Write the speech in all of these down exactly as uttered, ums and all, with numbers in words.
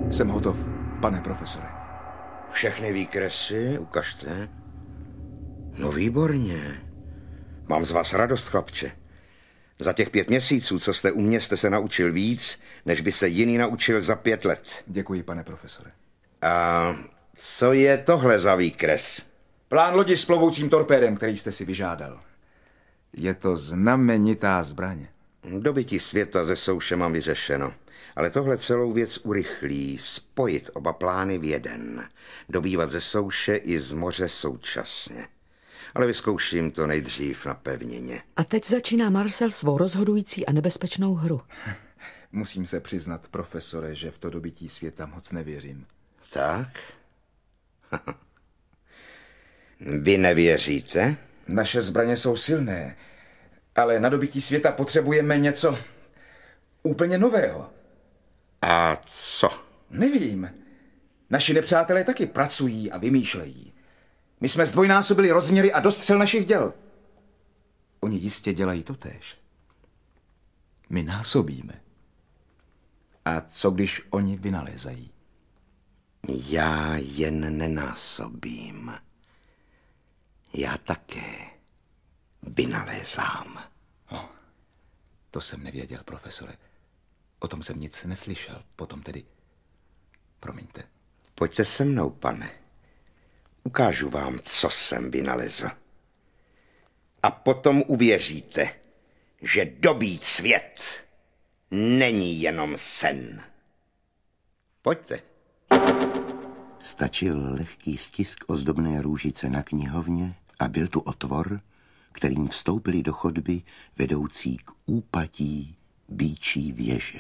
Jsem hotov, pane profesore. Všechny výkresy ukažte. No výborně. Mám z vás radost, chlapče. Za těch pět měsíců, co jste u mě, jste se naučil víc, než by se jiný naučil za pět let. Děkuji, pane profesore. A co je tohle za výkres? Plán lodi s plovoucím torpédem, který jste si vyžádal. Je to znamenitá zbraň. Dobytí světa ze souše mám vyřešeno. Ale tohle celou věc urychlí, spojit oba plány v jeden. Dobývat ze souše i z moře současně. Ale vyzkouším to nejdřív na pevnině. A teď začíná Marcel svou rozhodující a nebezpečnou hru. Musím se přiznat, profesore, že v to dobytí světa moc nevěřím. Tak? Vy nevěříte? Naše zbraně jsou silné, ale na dobytí světa potřebujeme něco úplně nového. A co? Nevím. Naši nepřátelé taky pracují a vymýšlejí. My jsme zdvojnásobili rozměry a dostřel našich děl. Oni jistě dělají totéž. My násobíme. A co když oni vynalézají? Já jen nenásobím. Já také vynalézám. Oh, to jsem nevěděl, profesore. O tom jsem nic neslyšel. Potom tedy, promiňte. Pojďte se mnou, pane. Ukážu vám, co jsem vynalezl. A potom uvěříte, že dobít svět není jenom sen. Pojďte. Stačil lehký stisk ozdobné růžice na knihovně a byl tu otvor, kterým vstoupili do chodby vedoucí k úpatí býčí věže.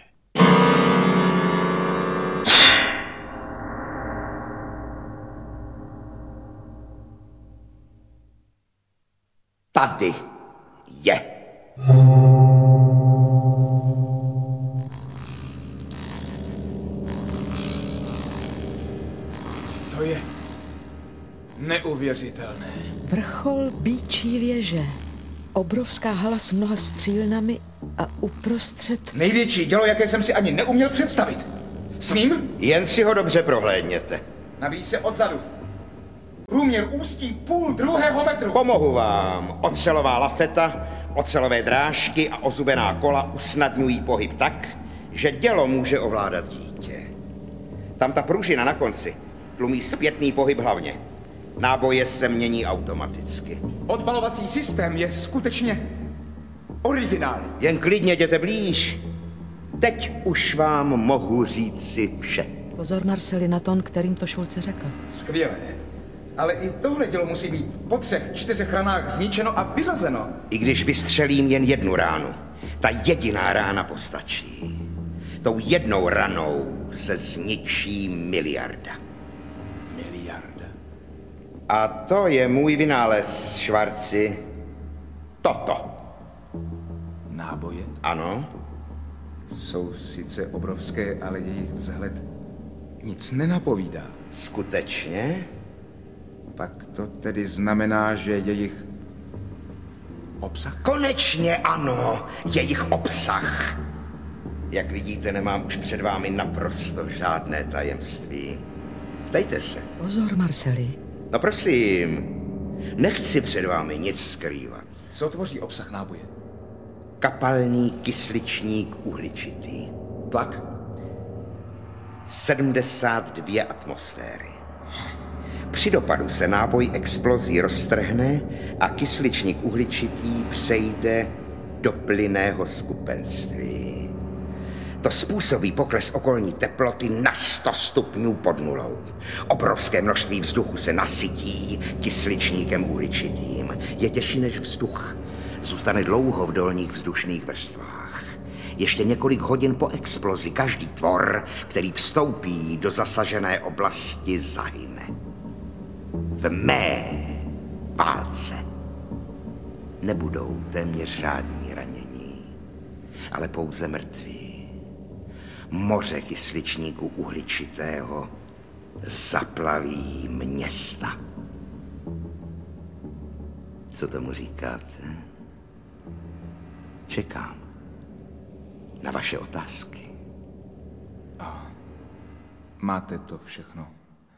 Tady je. To je neuvěřitelné. Vrchol býčí věže. Obrovská hala s mnoha střílnami a uprostřed... Největší dělo, jaké jsem si ani neuměl představit. Smím? Jen si ho dobře prohlédněte. Nabíjí se odzadu. Průměr ústí půl druhého metru. Pomohu vám. Ocelová lafeta, ocelové drážky a ozubená kola usnadňují pohyb tak, že dělo může ovládat dítě. Tam ta pružina na konci tlumí zpětný pohyb hlavně. Náboje se mění automaticky. Odbalovací systém je skutečně originální. Jen klidně jděte blíž. Teď už vám mohu říci vše. Pozor, Marceli, na tón, kterým to Šulce řekl. Skvělé. Ale i tohle dělo musí být po třech, čtyřech ranách zničeno a vyřazeno. I když vystřelím jen jednu ránu, ta jediná rána postačí. Tou jednou ranou se zničí miliarda. Miliarda. A to je můj vynález, Švarci. Toto. Náboje? Ano. Jsou sice obrovské, ale jejich vzhled nic nenapovídá. Skutečně? Pak to tedy znamená, že jejich obsah? Konečně ano, jejich obsah. Jak vidíte, nemám už před vámi naprosto žádné tajemství. Ptejte se. Pozor, Marceli. No prosím, nechci před vámi nic skrývat. Co tvoří obsah náboje? Kapalný kysličník uhličitý. Tlak? sedmdesát dvě atmosféry. Při dopadu se náboj explozí roztrhne a kysličník uhličitý přejde do plynného skupenství. To způsobí pokles okolní teploty na sto stupňů pod nulou. Obrovské množství vzduchu se nasytí kysličníkem uhličitým. Je těžší než vzduch. Zůstane dlouho v dolních vzdušných vrstvách. Ještě několik hodin po explozi každý tvor, který vstoupí do zasažené oblasti, zahyne. V mé válce nebudou téměř žádní ranění, ale pouze mrtví. Moře kysličníku uhličitého zaplaví města. Co tomu říkáte? Čekám na vaše otázky. Máte to všechno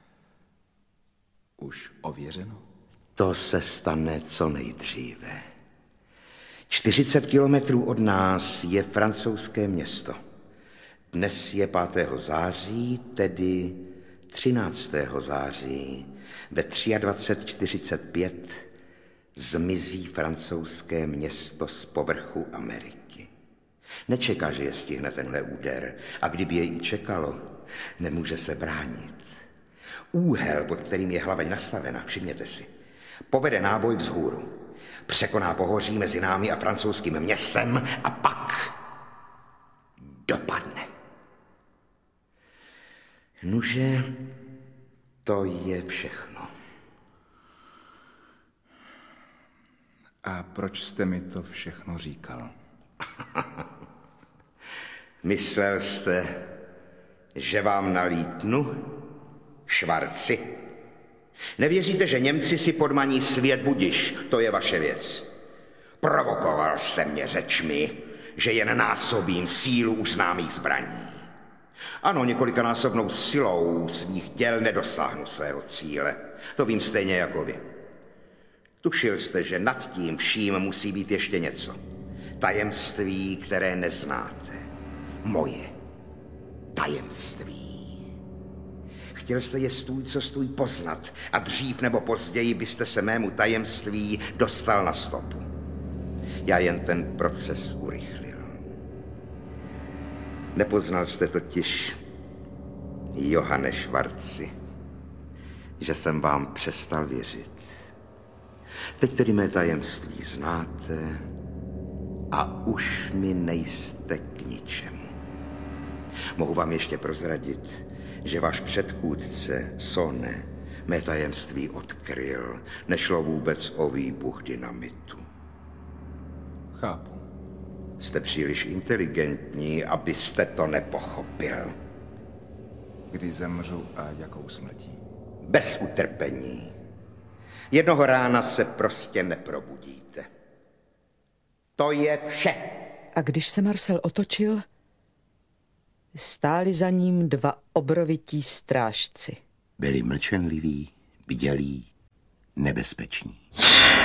už ověřeno? To se stane co nejdříve. čtyřicet kilometrů od nás je francouzské město. Dnes je pátého září, tedy třináctého září. Ve dvacet tři čtyřicet pět zmizí francouzské město z povrchu Ameriky. Nečeká, že je stihne tenhle úder, a kdyby jej i čekalo, nemůže se bránit. Úhel, pod kterým je hlaveň nastavena, všimněte si, povede náboj vzhůru, překoná pohoří mezi námi a francouzským městem a pak dopadne. Nuže, to je všechno. A proč jste mi to všechno říkal? Myslel jste, že vám nalítnu, Švarci? Nevěříte, že Němci si podmaní svět, budiš, to je vaše věc. Provokoval jste mě řečmi, že jen násobím sílu už známých zbraní. Ano, několikanásobnou silou svých děl nedosáhnu svého cíle. To vím stejně jako vy. Tušil jste, že nad tím vším musí být ještě něco. Tajemství, které neznáte. Moje tajemství. Chtěl jste je stůj, co stůj poznat a dřív nebo později byste se mému tajemství dostal na stopu. Já jen ten proces urychlil. Nepoznal jste totiž, Johane Švarci, že jsem vám přestal věřit. Teď tedy mé tajemství znáte a už mi nejste k ničemu. Mohu vám ještě prozradit, že váš předchůdce Sone mé tajemství odkryl. Nešlo vůbec o výbuch dynamitu. Chápu. Jste příliš inteligentní, abyste to nepochopil. Kdy zemřu a jakou smrtí? Bez utrpení. Jednoho rána se prostě neprobudíte. To je vše. A když se Marcel otočil, stáli za ním dva obrovití strážci. Byli mlčenliví, bdělí, nebezpeční.